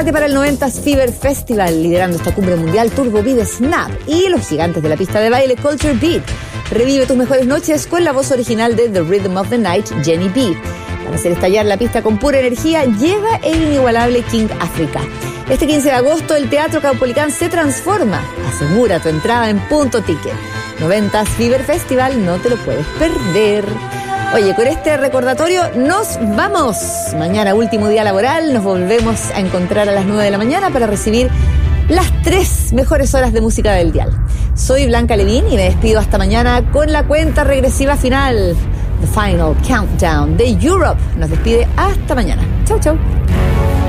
Prepárate para el 90s Fever Festival, liderando esta cumbre mundial Turbo Beat Snap y los gigantes de la pista de baile Culture Beat. Revive tus mejores noches con la voz original de The Rhythm of the Night, Jenny B. Para hacer estallar la pista con pura energía, llega el inigualable King Africa. Este 15 de agosto el Teatro Caupolicán se transforma. Asegura tu entrada en Punto Ticket. 90s Fever Festival, no te lo puedes perder. Oye, con este recordatorio nos vamos. Mañana, último día laboral, nos volvemos a encontrar a las 9 de la mañana para recibir las 3 mejores horas de música del dial. Soy Blanca Levín y me despido hasta mañana con la cuenta regresiva final. The Final Countdown de Europe. Nos despide hasta mañana. Chau, chau.